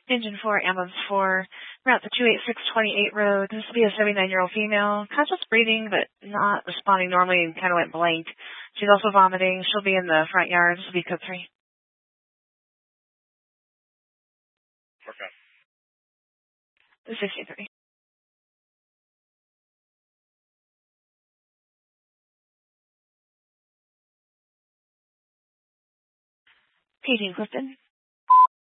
Engine 4, ambulance 4. We're at the 28628 road. This will be a 79-year-old female. Conscious breathing, but not responding normally and kind of went blank. She's also vomiting. She'll be in the front yard. This will be code 3. Okay. 63. Paging Clifton.